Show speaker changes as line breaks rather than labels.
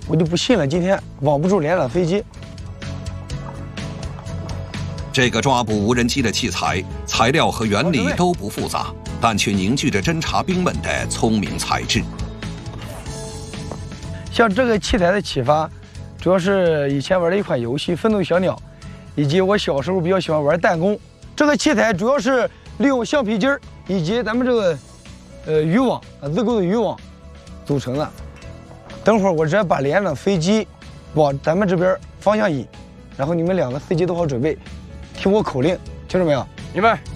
我就不信了，今天网不住连缆飞机。
这个抓捕无人机的器材材料和原理都不复杂，但却凝聚着侦察兵们的聪明才智。
像这个器材的启发，主要是以前玩的一款游戏《愤怒小鸟》，以及我小时候比较喜欢玩弹弓。这个器材主要是利用橡皮筋儿以及咱们这个渔网自钩的渔网组成的。等会儿我直接把连缆飞机往咱们这边方向引，然后你们2个司机都好准备，听我口令，听着没有？
明白。